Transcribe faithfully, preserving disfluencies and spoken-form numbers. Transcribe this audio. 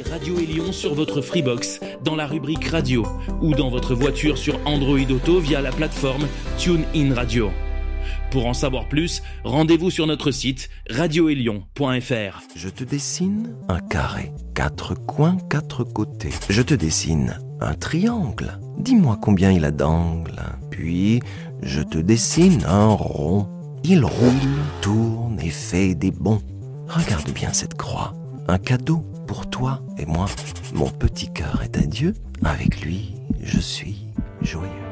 Radio Élion sur votre Freebox, dans la rubrique radio, ou dans votre voiture sur Android Auto via la plateforme TuneIn Radio. Pour en savoir plus, rendez-vous sur notre site radio élion point f r. Je te dessine un carré, quatre coins, quatre côtés. Je te dessine un triangle, dis-moi combien il a d'angles. Puis, je te dessine un rond. Il roule, tourne et fait des bonds. Regarde bien cette croix, un cadeau pour toi et moi. Mon petit cœur est à Dieu, avec lui, je suis joyeux.